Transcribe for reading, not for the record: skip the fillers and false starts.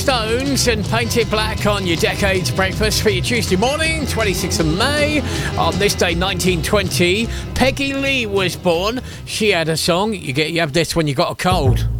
Stones and Paint It Black on your Decades Breakfast for your Tuesday morning, 26th of May. On this day, 1920, Peggy Lee was born. She had a song. You have this when you got a cold.